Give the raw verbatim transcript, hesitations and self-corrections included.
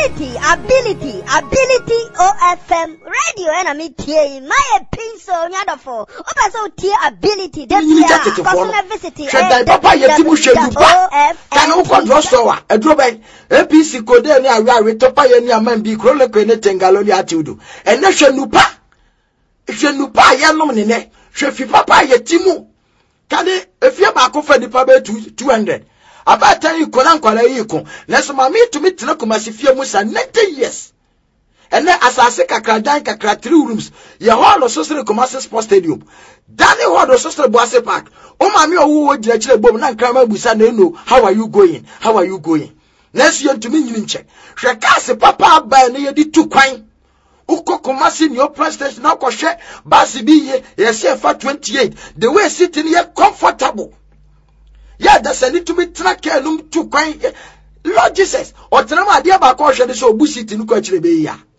ability, ability, ability O F M radio and I mean T my pencil nyadofo. Opa so T ability that's yeah. Customer visit. Should papa yetimu shenupa. Can you control sowa? A drawback. A P C code any area with topa any man be crole quene tengaloli atudu. And no shenupa. Shenupa yanomine. Shefi papa yetimu. Can it if you're back over the papa two hundred? About ten you couldn't call a yiko. Let's mammy to meet Tanakumasi Musa ninety years. And then as I say, Kakra Kakra three rooms, your hall of social commercial sports stadium. Danny Hall of social Boise Park. Oh, mammy, who would actually bomb and Kramer Busan, no, how are you going? How are you going? Next year to me, in check. Shakasi papa by near the two quine. Uko Kumasi, your president now crochet, Bassi be yes, for twenty-eight. The way sitting here comfortable. Yeah, that's a need to be track and to quine. Lord Jesus, or Trama, dear Bakosha, so bullshit in Coach Rebea.